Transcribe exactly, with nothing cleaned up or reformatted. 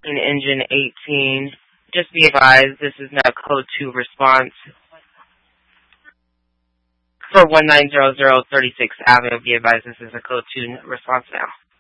in engine eighteen. Just be advised, this is now code two response for one nine zero zero thirty-sixth Avenue. Be advised, this is a code two response now.